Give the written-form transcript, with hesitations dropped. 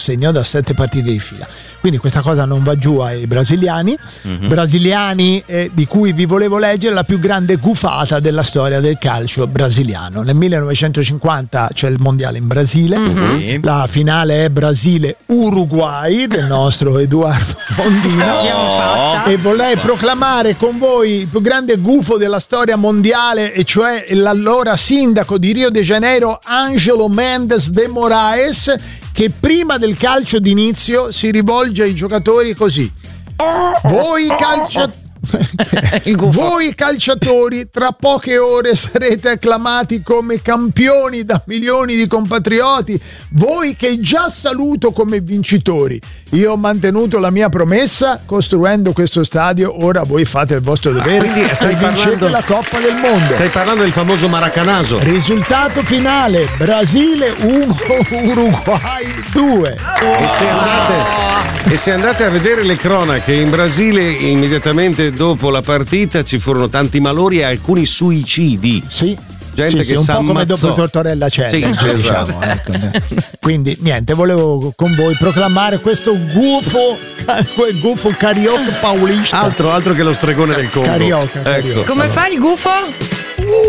segnò da 7 partite di fila. Quindi questa cosa non va giù ai brasiliani, di cui vi volevo leggere la più grande gufata della storia del calcio brasiliano. Nel 1950 c'è il mondiale in Brasile, la finale è Brasile-Uruguay del nostro Edoardo Mondino, e vorrei proclamare con voi il più grande gufo della storia mondiale, e cioè l'allora sindaco di Rio de Janeiro Ângelo Mendes de Moraes, che prima del calcio d'inizio si rivolge ai giocatori così: voi calciatori tra poche ore sarete acclamati come campioni da milioni di compatrioti, voi che già saluto come vincitori. Io ho mantenuto la mia promessa costruendo questo stadio, ora voi fate il vostro dovere e vincete la Coppa del Mondo. Stai parlando del famoso Maracanazo. Risultato finale: Brasile 1, Uruguay 2. E se andate a vedere le cronache, in Brasile immediatamente dopo la partita ci furono tanti malori e alcuni suicidi. Sì. Gente che un si po' come ammazzò. dopo Tortorella Cella, sì, diciamo, ecco. Quindi niente, volevo con voi proclamare questo gufo carioca paulista. Altro che lo stregone del Congo. Carioca. Come fa il gufo?